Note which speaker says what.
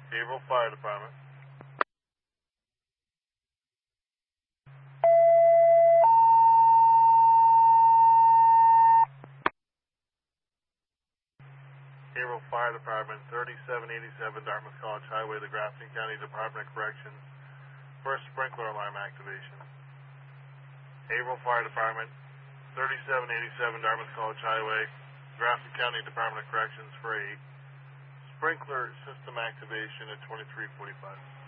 Speaker 1: Haverhill Fire Department. Haverhill Fire Department, 3787 Dartmouth College Highway, the Grafton County Department of Corrections. First sprinkler alarm activation. Haverhill Fire Department, 3787 Dartmouth College Highway, Grafton County Department of Corrections for a sprinkler system activation at 2345.